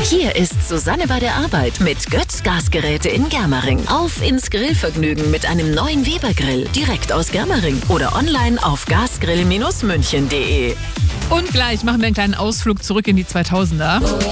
Hier ist Susanne bei der Arbeit mit Götz Gasgeräte in Germering. Auf ins Grillvergnügen mit einem neuen Weber-Grill. Direkt aus Germering oder online auf gasgrill-münchen.de. Und gleich machen wir einen kleinen Ausflug zurück in die 2000er.